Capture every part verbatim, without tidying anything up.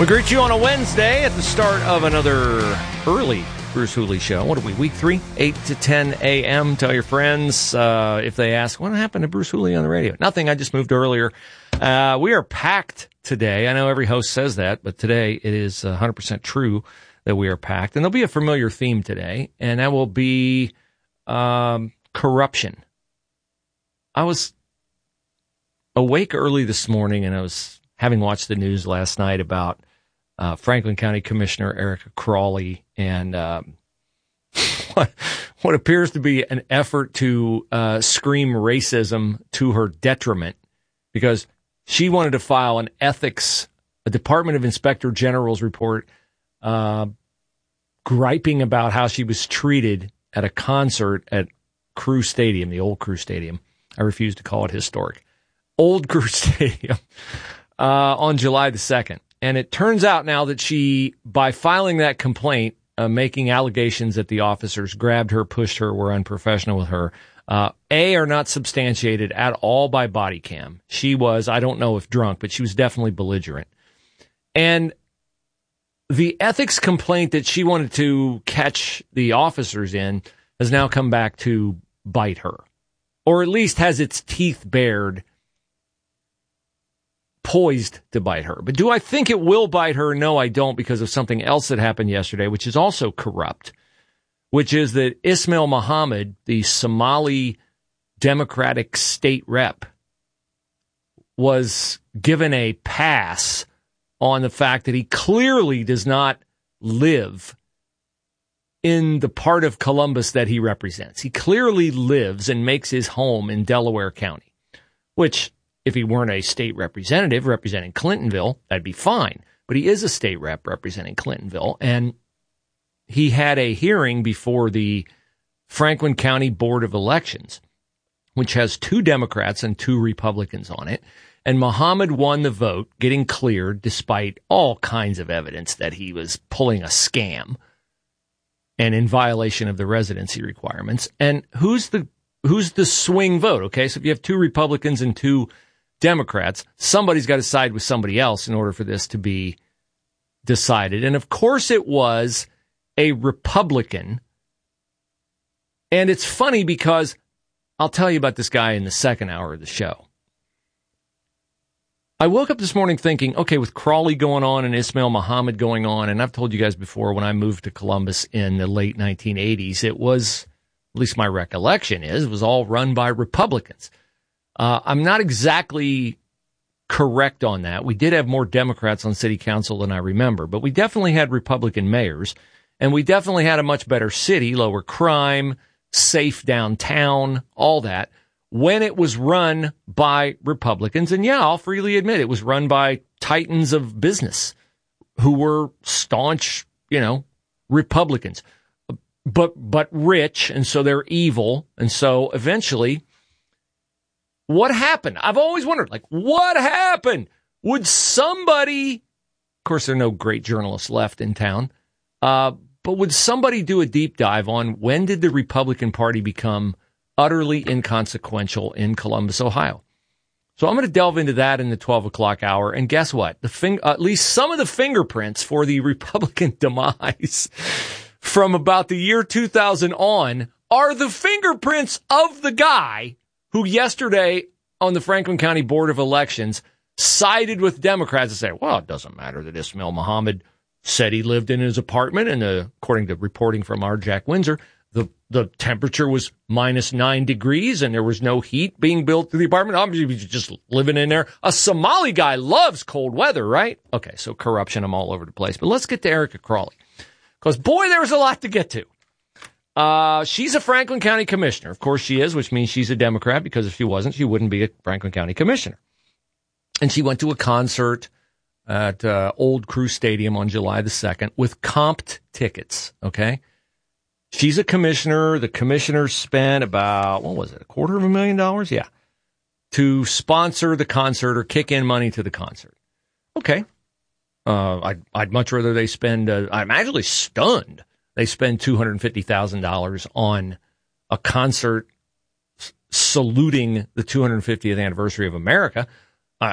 We greet you on a Wednesday at the start of another early Bruce Hooley show. What are we, week three? eight to ten a.m. Tell your friends uh, if they ask, what happened to Bruce Hooley on the radio? Nothing, I just moved earlier. Uh, we are packed today. I know every host says that, but today it is one hundred percent true that we are packed. And there'll be a familiar theme today, and that will be um, corruption. I was awake early this morning, and I was having watched the news last night about uh, Franklin County Commissioner Erica Crawley and um, what, what appears to be an effort to uh, scream racism to her detriment, because she wanted to file an ethics, a Department of Inspector General's report uh, griping about how she was treated at a concert at Crew Stadium, the old Crew Stadium. I refuse to call it historic. Old Crew Stadium. Uh, on July the second. And it turns out now that she, by filing that complaint, uh, making allegations that the officers grabbed her, pushed her, were unprofessional with her, uh, A, are not substantiated at all by body cam. She was, I don't know if drunk, but she was definitely belligerent. And the ethics complaint that she wanted to catch the officers in has now come back to bite her, or at least has its teeth bared, poised to bite her. But do I think it will bite her? No, I don't, because of something else that happened yesterday, which is also corrupt, which is that Ismail Muhammad, the Somali Democratic state rep, was given a pass on the fact that he clearly does not live in the part of Columbus that he represents. He clearly lives and makes his home in Delaware County, which, if he weren't a state representative representing Clintonville, that'd be fine. But he is a state rep representing Clintonville, and he had a hearing before the Franklin County Board of Elections, which has two Democrats and two Republicans on it. And Muhammad won the vote, getting cleared despite all kinds of evidence that he was pulling a scam and in violation of the residency requirements. And who's the who's the swing vote? Okay, so if you have two Republicans and two Democrats, somebody's got to side with somebody else in order for this to be decided. And of course it was a Republican. And it's funny because I'll tell you about this guy in the second hour of the show. I woke up this morning thinking, okay, with Crawley going on and Ismail Muhammad going on, and I've told you guys before, when I moved to Columbus in the late nineteen eighties, it was, at least my recollection is, it was all run by Republicans. Uh, I'm not exactly correct on that. We did have more Democrats on city council than I remember, but we definitely had Republican mayors, and we definitely had a much better city, lower crime, safe downtown, all that, when it was run by Republicans. And yeah, I'll freely admit it was run by titans of business who were staunch, you know, Republicans, but but rich, and so they're evil. And so eventually, what happened? I've always wondered, like, what happened? Would somebody, of course, there are no great journalists left in town, uh, but would somebody do a deep dive on when did the Republican Party become utterly inconsequential in Columbus, Ohio? So I'm going to delve into that in the twelve o'clock hour. And guess what? The fing- at least some of the fingerprints for the Republican demise from about the year two thousand on are the fingerprints of the guy who yesterday on the Franklin County Board of Elections sided with Democrats and said, well, it doesn't matter that Ismail Muhammad said he lived in his apartment, and uh, according to reporting from our Jack Windsor, the, the temperature was minus nine degrees and there was no heat being built to the apartment. Obviously, he was just living in there. A Somali guy loves cold weather, right? Okay, so corruption, I'm all over the place. But let's get to Erica Crawley, because, boy, there was a lot to get to. Uh, she's a Franklin County commissioner. Of course she is, which means she's a Democrat, because if she wasn't, she wouldn't be a Franklin County commissioner. And she went to a concert at uh, Old Crew Stadium on July the second with comped tickets, okay? She's a commissioner. The commissioners spent about, what was it, a quarter of a million dollars? Yeah. To sponsor the concert or kick in money to the concert. Okay. Uh, I'd, I'd much rather they spend, uh, I'm actually stunned they spend two hundred fifty thousand dollars on a concert s- saluting the two hundred fiftieth anniversary of America. Uh,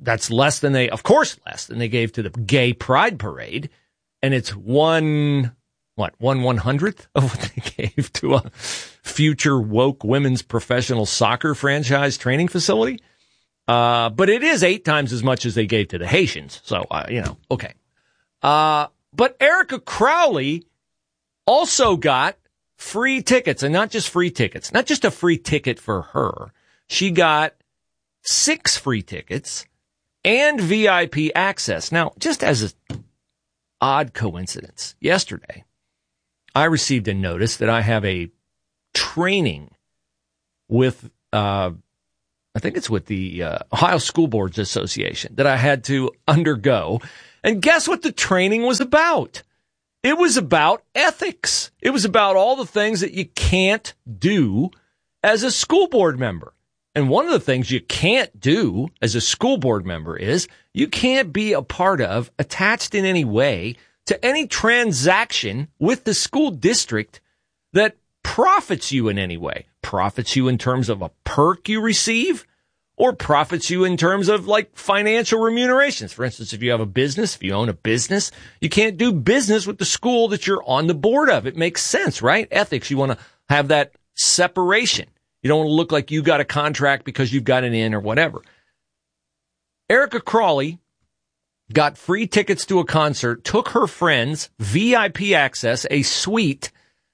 that's less than they, of course, less than they gave to the Gay Pride Parade. And it's one, what, one one hundredth of what they gave to a future woke women's professional soccer franchise training facility. Uh, but it is eight times as much as they gave to the Haitians. So, uh, you know, okay. Uh, but Erica Crowley also got free tickets, and not just free tickets, not just a free ticket for her. She got six free tickets and V I P access. Now, just as an odd coincidence, yesterday, I received a notice that I have a training with, uh, I think it's with the uh, Ohio School Boards Association that I had to undergo. And guess what the training was about? It was about ethics. It was about all the things that you can't do as a school board member. And one of the things you can't do as a school board member is you can't be a part of, attached in any way to any transaction with the school district that profits you in any way. Profits you in terms of a perk you receive, or profits you in terms of like financial remunerations. For instance, if you have a business, if you own a business, you can't do business with the school that you're on the board of. It makes sense, right? Ethics, you want to have that separation. You don't want to look like you got a contract because you've got an in or whatever. Erica Crowley got free tickets to a concert, took her friends, V I P access, a suite,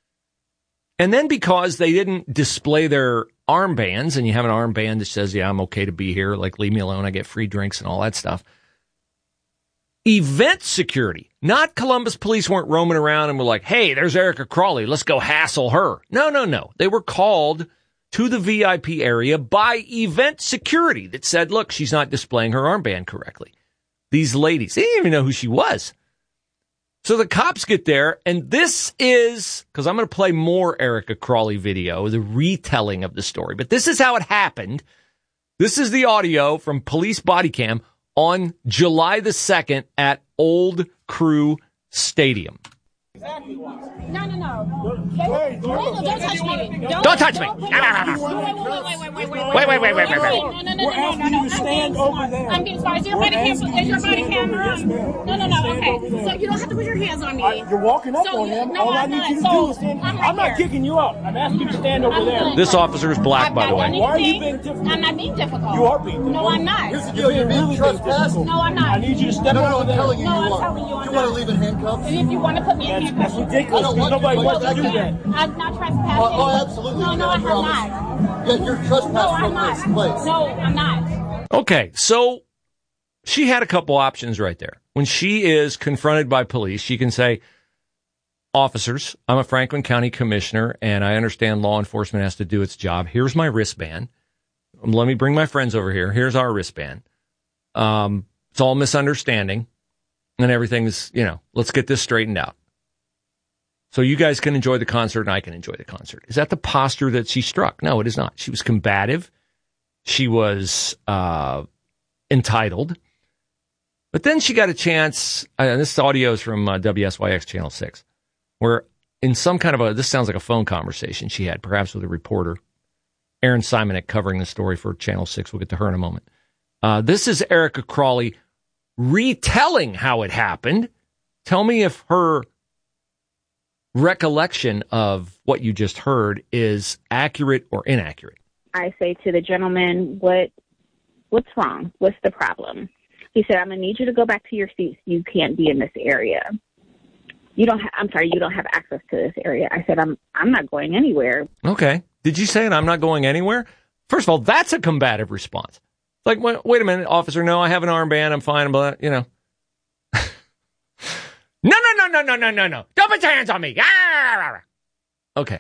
and then because they didn't display their armbands, and you have an armband that says, yeah, I'm okay to be here, like leave me alone, I get free drinks and all that stuff. Event security, not Columbus police weren't roaming around and were like, hey, there's Erica Crowley, let's go hassle her. No, no, no. They were called to the V I P area by event security that said, look, she's not displaying her armband correctly. These ladies, they didn't even know who she was. So the cops get there, and this is, because I'm going to play more Erica Crowley video, the retelling of the story, but this is how it happened. This is the audio from police body cam on July the second at Old Crew Stadium. Exactly why. No, no, no. Hey, don't, don't touch me. Don't, don't touch me. Wait, wait, wait, wait, wait, wait, wait, wait, wait, wait, wait, wait. No, no, no, no, no, no. Stand over there. I'm getting sorry. Is your body camera? Is your body camera on? No, no, no. Okay. So you don't have to put your hands on me. You're walking up So, on him. no, All I I'm need not. you to So, do is stand. I'm right I'm not here. kicking you out. I'm asking you to stand over there. This officer is black, by the way. Why are you being difficult? I'm not being difficult. You are being difficult. No, I'm not. Here's the deal. You're being really difficult. No, I'm not. I need you to step No, no, over I'm there. telling you, No, you I'm are. telling you, I'm You not. want to leave in handcuffs? If you want to put me in That's, handcuffs, that's ridiculous. I don't Because want nobody you- wants to do I that. I'm not trespassing. Oh, oh, absolutely. No, no, I have You're not. Yeah, you're trespassing No, I'm from not. this place. No, I'm not. Okay, so she had a couple options right there. When she is confronted by police, she can say, officers, I'm a Franklin County commissioner, and I understand law enforcement has to do its job. Here's my wristband. Let me bring my friends over here. Here's our wristband. Um, it's all misunderstanding, and everything's, you know, let's get this straightened out. So you guys can enjoy the concert, and I can enjoy the concert. Is that the posture that she struck? No, it is not. She was combative. She was uh, entitled. But then she got a chance, uh, and this audio is from uh, W S Y X Channel six, where in some kind of a, this sounds like a phone conversation she had, perhaps with a reporter, Erin Simonek, covering the story for Channel six. We'll get to her in a moment. Uh, this is Erica Crowley retelling how it happened. Tell me if her recollection of what you just heard is accurate or inaccurate. I say to the gentleman, what, what's wrong? What's the problem? He said, I'm going to need you to go back to your seats. You can't be in this area. You don't ha- I'm sorry, you don't have access to this area. I said, I'm, I'm not going anywhere. Okay. Did you say it? I'm not going anywhere? First of all, that's a combative response. Like, wait, wait a minute, officer. No, I have an armband. I'm fine. But, you know. no, no, no, no, no, no, no, no. Don't put your hands on me. Okay.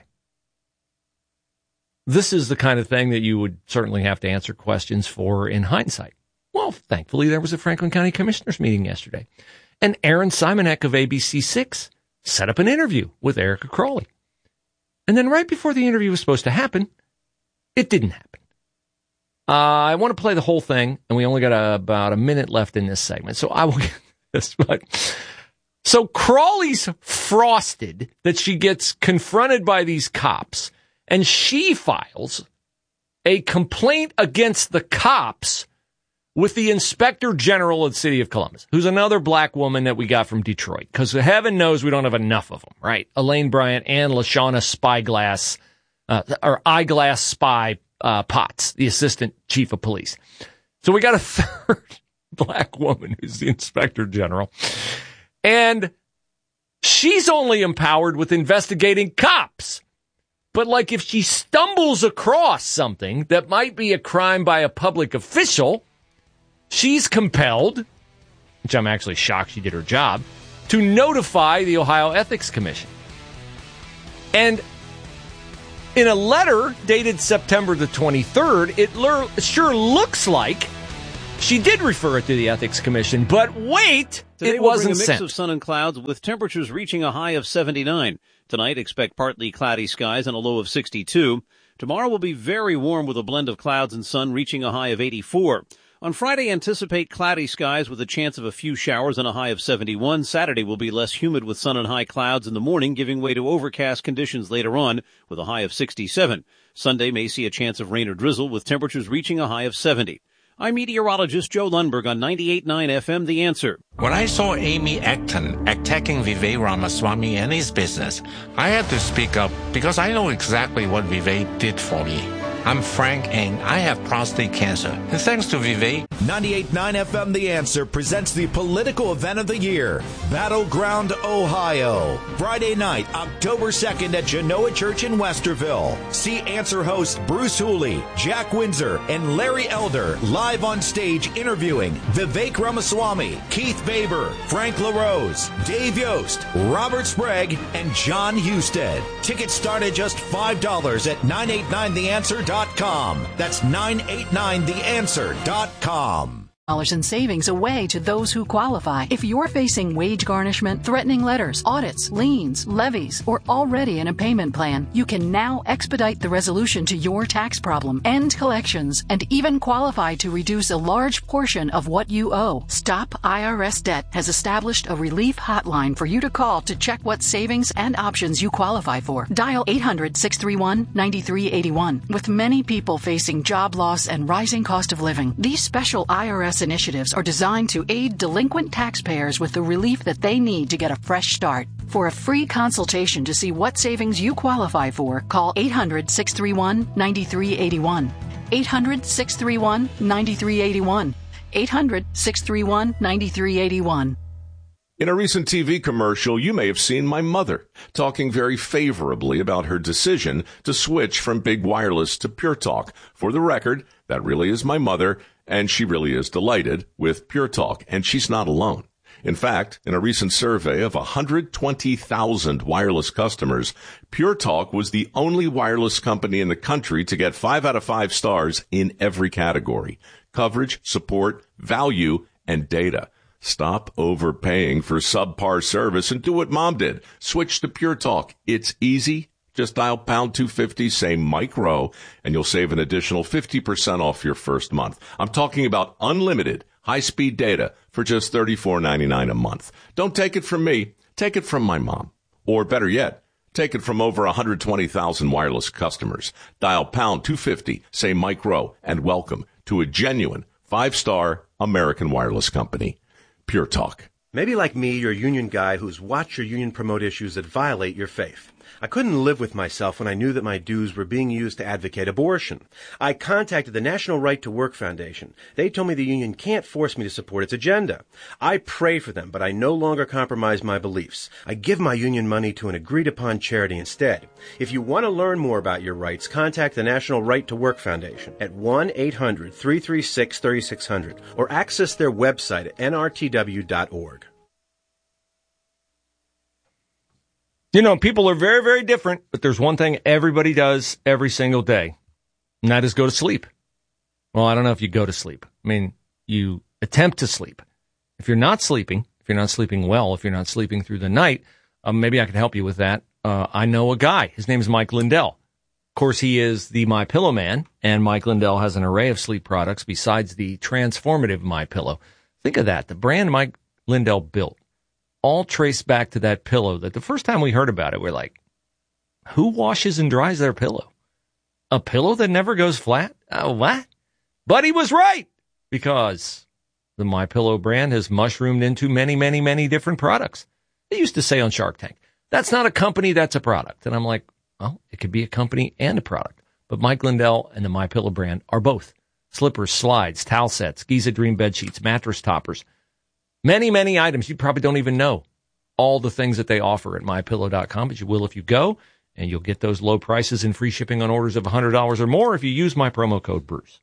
This is the kind of thing that you would certainly have to answer questions for in hindsight. Well, thankfully, there was a Franklin County Commissioners meeting yesterday. And Erin Simonek of A B C six set up an interview with Erica Crowley. And then right before the interview was supposed to happen, it didn't happen. Uh, I want to play the whole thing, and we only got a, about a minute left in this segment, so I will get this. But so Crowley's frosted that she gets confronted by these cops, and she files a complaint against the cops with the Inspector General of the City of Columbus, who's another black woman that we got from Detroit, because heaven knows we don't have enough of them, right? Elaine Bryant and LaShawna Spyglass, uh, or Eyeglass Spy uh, Potts, the Assistant Chief of Police. So we got a third black woman who's the Inspector General. And she's only empowered with investigating cops. But like if she stumbles across something that might be a crime by a public official, she's compelled, which I'm actually shocked she did her job, to notify the Ohio Ethics Commission. And in a letter dated September the twenty-third, it le- sure looks like she did refer it to the Ethics Commission, but wait, Today it we'll wasn't bring a mix sent. of sun and clouds with temperatures reaching a high of seventy-nine. Tonight, expect partly cloudy skies and a low of sixty-two. Tomorrow will be very warm with a blend of clouds and sun reaching a high of eighty-four. On Friday, anticipate cloudy skies with a chance of a few showers and a high of seventy-one. Saturday will be less humid with sun and high clouds in the morning, giving way to overcast conditions later on with a high of sixty-seven. Sunday may see a chance of rain or drizzle with temperatures reaching a high of seventy. I'm meteorologist Joe Lundberg on ninety-eight point nine F M, The Answer. When I saw Amy Acton attacking Vivek Ramaswamy and his business, I had to speak up because I know exactly what Vivek did for me. I'm Frank, and I have prostate cancer. And thanks to Vivek. ninety-eight point nine F M The Answer presents the political event of the year, Battleground, Ohio. Friday night, October second at Genoa Church in Westerville. See Answer hosts Bruce Hooley, Jack Windsor, and Larry Elder live on stage interviewing Vivek Ramaswamy, Keith Baber, Frank LaRose, Dave Yost, Robert Sprague, and John Husted. Tickets start at just five dollars at nine eight nine the answer dot com. That's nine eight nine the answer dot com. Dollars in savings away to those who qualify. If you're facing wage garnishment, threatening letters, audits, liens, levies, or already in a payment plan, you can now expedite the resolution to your tax problem, end collections, and even qualify to reduce a large portion of what you owe. Stop I R S Debt has established a relief hotline for you to call to check what savings and options you qualify for. Dial eight hundred, six three one, nine three eight one. With many people facing job loss and rising cost of living, these special I R S initiatives are designed to aid delinquent taxpayers with the relief that they need to get a fresh start. For a free consultation to see what savings you qualify for, call eight hundred, six three one, nine three eight one. eight hundred, six three one, nine three eight one. eight hundred, six three one, nine three eight one. In a recent T V commercial, you may have seen my mother talking very favorably about her decision to switch from Big Wireless to Pure Talk. For the record, that really is my mother, and she really is delighted with Pure Talk, and she's not alone. In fact, in a recent survey of one hundred twenty thousand wireless customers, Pure Talk was the only wireless company in the country to get five out of five stars in every category: coverage, support, value, and data. Stop overpaying for subpar service and do what Mom did. Switch to Pure Talk. It's easy. Just dial pound two fifty, say Mike Rowe, and you'll save an additional fifty percent off your first month. I'm talking about unlimited high-speed data for just thirty-four ninety-nine a month. Don't take it from me. Take it from my mom. Or better yet, take it from over one hundred twenty thousand wireless customers. Dial pound two fifty, say Mike Rowe, and welcome to a genuine five-star American wireless company. Pure Talk. Maybe like me, you're a union guy who's watched your union promote issues that violate your faith. I couldn't live with myself when I knew that my dues were being used to advocate abortion. I contacted the National Right to Work Foundation. They told me the union can't force me to support its agenda. I pray for them, but I no longer compromise my beliefs. I give my union money to an agreed-upon charity instead. If you want to learn more about your rights, contact the National Right to Work Foundation at one eight hundred, three three six, three six zero zero or access their website at N R T W dot org. You know, people are very, very different, but there's one thing everybody does every single day, and that is go to sleep. Well, I don't know if you go to sleep. I mean, you attempt to sleep. If you're not sleeping, if you're not sleeping well, if you're not sleeping through the night, um, maybe I can help you with that. Uh, I know a guy. His name is Mike Lindell. Of course, he is the MyPillow man, and Mike Lindell has an array of sleep products besides the transformative MyPillow. Think of that. The brand Mike Lindell built all traced back to that pillow that the first time we heard about it, we're like, who washes and dries their pillow? A pillow that never goes flat? Oh, what? But he was right. because the MyPillow brand has mushroomed into many, many, many different products. They used to say on Shark Tank, that's not a company, that's a product. And I'm like, well, it could be a company and a product. But Mike Lindell and the MyPillow brand are both. Slippers, slides, towel sets, Giza Dream bed sheets, mattress toppers. Many, many items you probably don't even know all the things that they offer at my pillow dot com, but you will if you go, and you'll get those low prices and free shipping on orders of one hundred dollars or more if you use my promo code Bruce.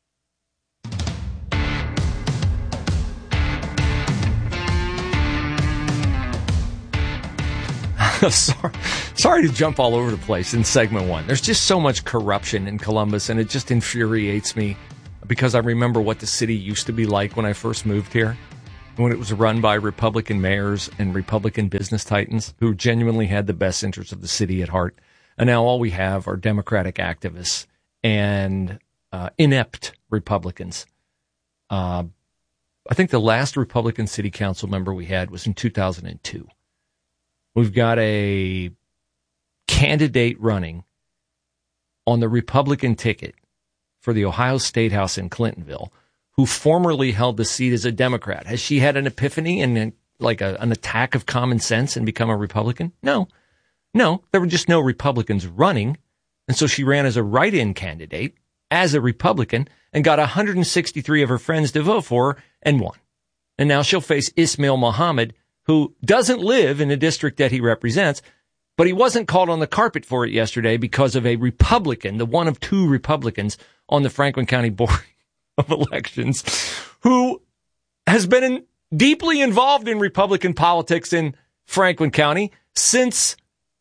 sorry, sorry to jump all over the place in segment one. There's just so much corruption in Columbus, and it just infuriates me because I remember what the city used to be like when I first moved here, when it was run by Republican mayors and Republican business titans who genuinely had the best interests of the city at heart. And now all we have are Democratic activists and uh, inept Republicans. Uh, I think the last Republican city council member we had was in two thousand two. We've got a candidate running on the Republican ticket for the Ohio State House in Clintonville who formerly held the seat as a Democrat. Has she had an epiphany and like a, an attack of common sense and become a Republican? No. No, there were just no Republicans running. And so she ran as a write-in candidate as a Republican and got one hundred sixty-three of her friends to vote for her and won. And now she'll face Ismail Muhammad, who doesn't live in the district that he represents, but he wasn't called on the carpet for it yesterday because of a Republican, the one of two Republicans on the Franklin County Board of Elections, who has been in, deeply involved in Republican politics in Franklin County since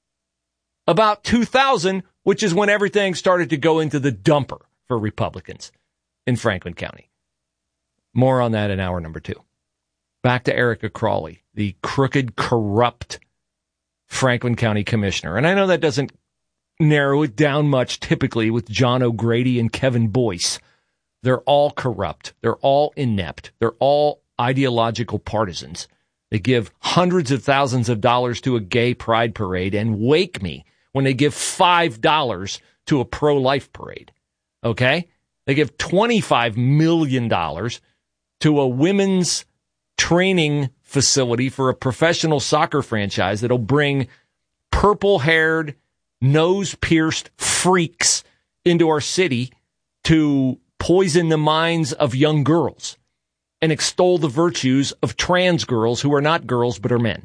about two thousand, which is when everything started to go into the dumper for Republicans in Franklin County. More on that in hour number two. Back to Erica Crawley, the crooked, corrupt Franklin County commissioner. And I know that doesn't narrow it down much typically with John O'Grady and Kevin Boyce. They're all corrupt. They're all inept. They're all ideological partisans. They give hundreds of thousands of dollars to a gay pride parade and wake me when they give five dollars to a pro-life parade. Okay? They give twenty-five million dollars to a women's training facility for a professional soccer franchise that'll bring purple-haired, nose-pierced freaks into our city to poison the minds of young girls and extol the virtues of trans girls who are not girls but are men.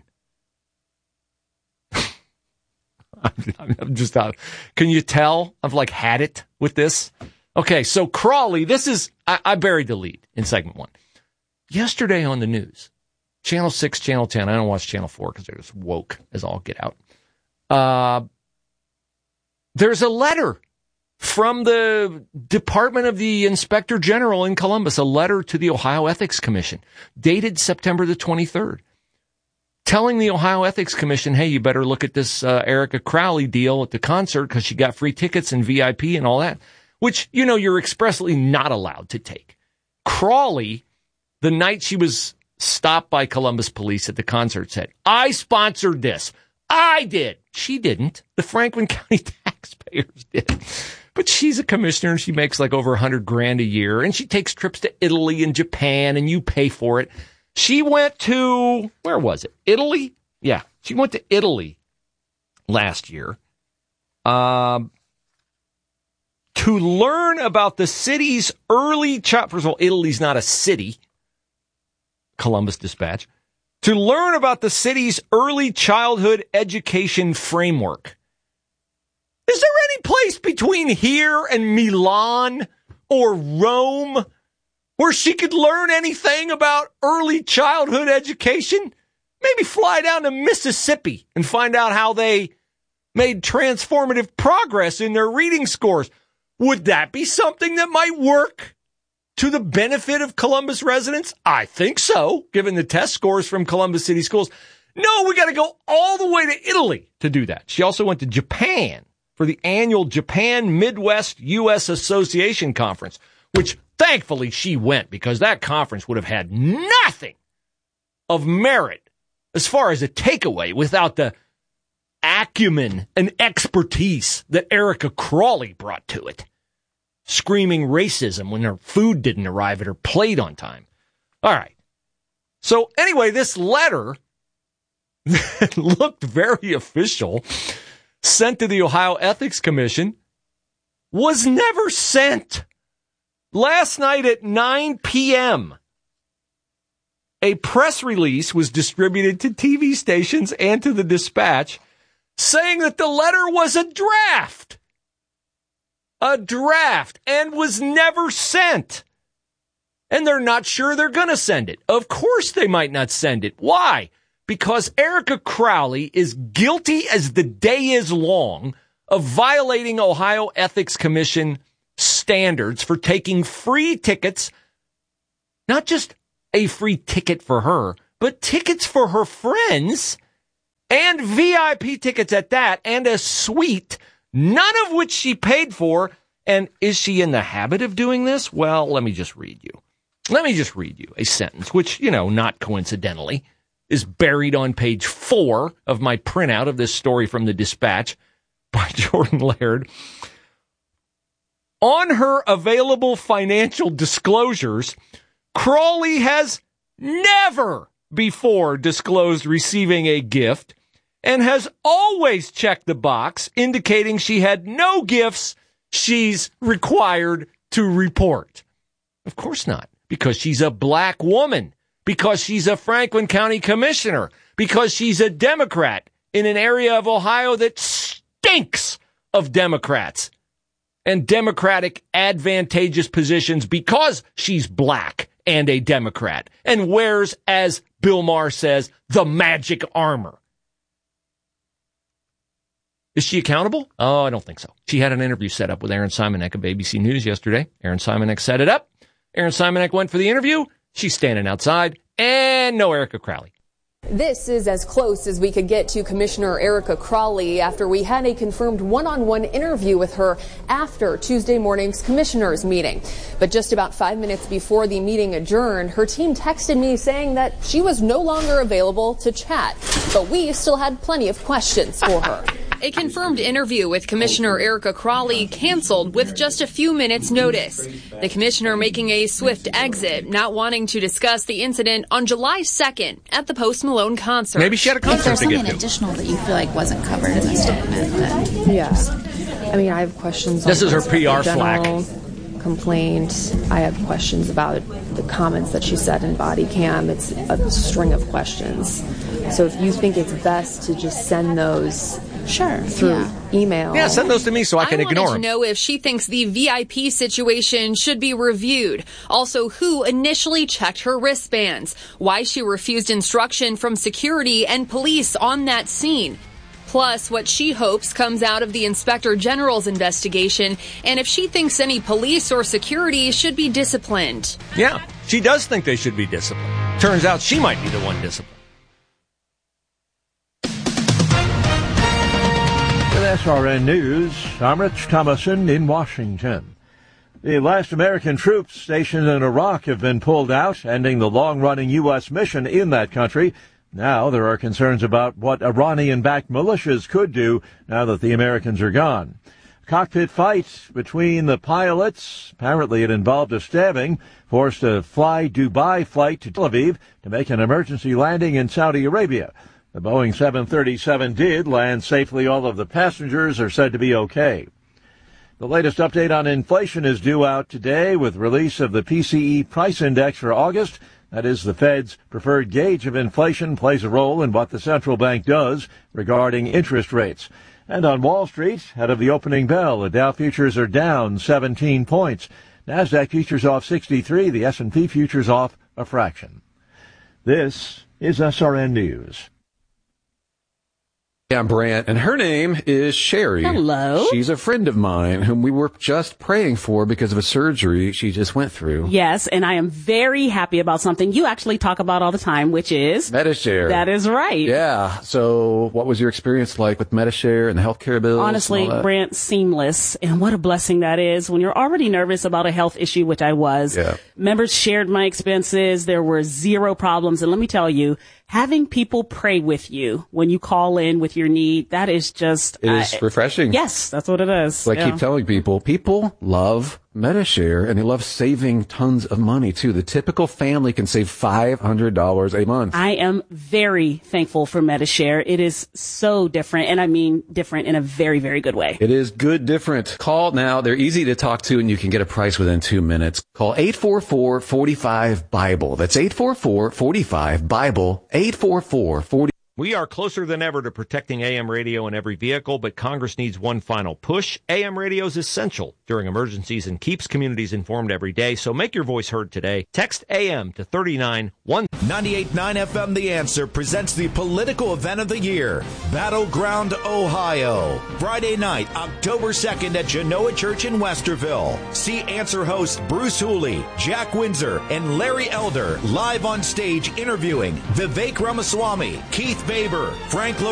I'm just out. Can you tell I've like had it with this? Okay, so Crawley, this is, I, I buried the lead in segment one. Yesterday on the news, Channel six, Channel ten, I don't watch Channel four because they're just woke as all get out. Uh, there's a letter from the Department of the Inspector General in Columbus, a letter to the Ohio Ethics Commission, dated September the twenty-third, telling the Ohio Ethics Commission, hey, you better look at this uh, Erica Crowley deal at the concert because she got free tickets and V I P and all that, which, you know, you're expressly not allowed to take. Crawley, the night she was stopped by Columbus police at the concert, said, I sponsored this. I did. She didn't. The Franklin County taxpayers did. But she's a commissioner and she makes like over a hundred grand a year and she takes trips to Italy and Japan and you pay for it. She went to, where was it? Italy? Yeah. She went to Italy last year um, to learn about the city's early child. First of all, Italy's not a city. Columbus Dispatch. To learn about the city's early childhood education framework. Is there any place between here and Milan or Rome where she could learn anything about early childhood education? Maybe fly down to Mississippi and find out how they made transformative progress in their reading scores. Would that be something that might work to the benefit of Columbus residents? I think so, given the test scores from Columbus City Schools. No, we got to go all the way to Italy to do that. She also went to Japan for the annual Japan Midwest U S Association Conference, which thankfully she went because that conference would have had nothing of merit as far as a takeaway without the acumen and expertise that Erica Crawley brought to it. screaming racism when her food didn't arrive at her plate on time. All right. So anyway, this letter that looked very official, sent to the Ohio Ethics Commission, was never sent. Last night at nine p.m., a press release was distributed to T V stations and to the Dispatch saying that the letter was a draft. A draft, and was never sent. And they're not sure they're going to send it. Of course they might not send it. Why? Because Erica Crowley is guilty as the day is long of violating Ohio Ethics Commission standards for taking free tickets, not just a free ticket for her, but tickets for her friends and V I P tickets at that, and a suite, none of which she paid for. And is she in the habit of doing this? Well, let me just read you. Let me just read you a sentence, which, you know, not coincidentally, is buried on page four of my printout of this story from the Dispatch by Jordan Laird. On her available financial disclosures, Crawley has never before disclosed receiving a gift and has always checked the box indicating she had no gifts she's required to report. Of course not, because she's a black woman, because she's a Franklin County commissioner, because she's a Democrat in an area of Ohio that stinks of Democrats and Democratic advantageous positions, because she's black and a Democrat and wears, as Bill Maher says, the magic armor. Is she accountable? Oh, I don't think so. She had an interview set up with Aaron Simonek of A B C News yesterday. Aaron Simonek set it up. Aaron Simonek went for the interview. She's standing outside. And no Erica Crowley. This is as close as we could get to Commissioner Erica Crowley after we had a confirmed one-on-one interview with her after Tuesday morning's commissioners meeting. But just about five minutes before the meeting adjourned, her team texted me saying that she was no longer available to chat. But we still had plenty of questions for her. A confirmed interview with Commissioner Erica Crowley canceled with just a few minutes' notice. The commissioner making a swift exit, not wanting to discuss the incident on July second at the Post Malone concert. Maybe she had a concert if to get to. There's something additional that you feel like wasn't covered in the statement. Then yeah. I mean, I have questions. This on is her P R general flack. Complaint. I have questions about the comments that she said in body cam. It's a string of questions. So if you think it's best to just send those Sure. through yeah. email. Yeah, send those to me so I can I ignore them. them. I wanted to know if she thinks the V I P situation should be reviewed. Also, who initially checked her wristbands, why she refused instruction from security and police on that scene. Plus, what she hopes comes out of the Inspector General's investigation, and if she thinks any police or security should be disciplined. Yeah, she does think they should be disciplined. Turns out she might be the one disciplined. With S R N News, I'm Rich Thomason in Washington. The last American troops stationed in Iraq have been pulled out, ending the long-running U S mission in that country. Now there are concerns about what Iranian-backed militias could do now that the Americans are gone. A cockpit fight between the pilots, apparently it involved a stabbing, forced a Fly Dubai flight to Tel Aviv to make an emergency landing in Saudi Arabia. The Boeing seven thirty-seven did land safely. All of the passengers are said to be okay. The latest update on inflation is due out today with release of the P C E price index for August. That is, the Fed's preferred gauge of inflation plays a role in what the central bank does regarding interest rates. And on Wall Street, ahead of the opening bell, the Dow futures are down seventeen points. NASDAQ futures off sixty-three, the S and P futures off a fraction. This is S R N News. I'm Brant, and her name is Sherry. Hello. She's a friend of mine whom we were just praying for because of a surgery she just went through. Yes, and I am very happy about something you actually talk about all the time, which is Medi-Share. That is right. Yeah. So what was your experience like with Medi-Share and the healthcare bills? Honestly, Brant, seamless. And what a blessing that is when you're already nervous about a health issue, which I was. Yeah. Members shared my expenses. There were zero problems. And let me tell you, having people pray with you when you call in with with your need, that is just... It is uh, refreshing. Yes, that's what it is. So I yeah. keep telling people, people love MediShare, and they love saving tons of money, too. The typical family can save five hundred dollars a month. I am very thankful for MediShare. It is so different, and I mean different in a very, very good way. It is good different. Call now. They're easy to talk to, and you can get a price within two minutes. Call eight four four, four five, BIBLE. That's eight four four, four five, BIBLE, eight four four, four five. We are closer than ever to protecting A M radio in every vehicle, but Congress needs one final push. A M radio is essential during emergencies and keeps communities informed every day, so make your voice heard today. Text A M to thirty-nine one. ninety-eight point nine F M The Answer presents the political event of the year, Battleground, Ohio. Friday night, October second at Genoa Church in Westerville. See Answer host Bruce Hooley, Jack Windsor, and Larry Elder live on stage interviewing Vivek Ramaswamy, Keith Baber, Frank